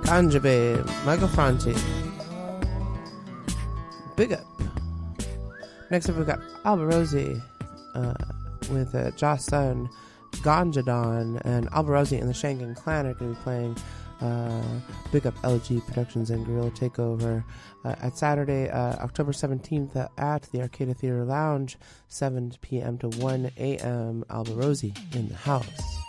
Ganja Babe, Michael Franti. Big up. Next up, we got Alborosie with Joss Sun, Ganja Don, and Alborosie and the Shangan Clan are going to be playing Big Up LG Productions and Guerrilla Takeover at Saturday, October 17th at the Arcada Theater Lounge, 7 p.m. to 1 a.m. Alborosie in the house.